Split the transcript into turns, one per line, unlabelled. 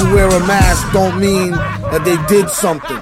wear a mask don't mean that they did something.